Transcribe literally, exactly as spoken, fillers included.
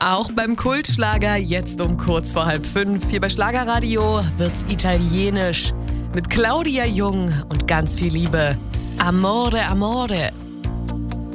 Auch beim Kultschlager jetzt um kurz vor halb fünf. Hier bei Schlagerradio wird's italienisch. Mit Claudia Jung und ganz viel Liebe. Amore, amore.